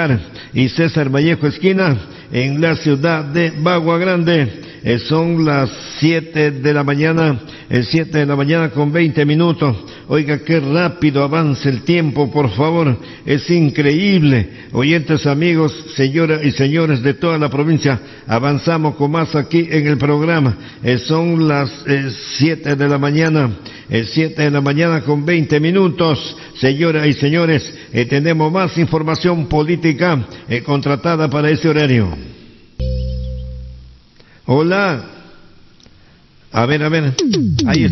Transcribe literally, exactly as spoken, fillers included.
y César Vallejo esquina en la ciudad de Bagua Grande. Eh, son las siete de la mañana, eh, siete de la mañana con veinte minutos. Oiga, qué rápido avanza el tiempo, por favor, es increíble. Oyentes, amigos, señoras y señores de toda la provincia, avanzamos con más aquí en el programa. Eh, son las eh, siete de la mañana, eh, siete de la mañana con veinte minutos. Señoras y señores, eh, tenemos más información política eh, contratada para ese horario. Hola. A ver, a ver. Ahí está.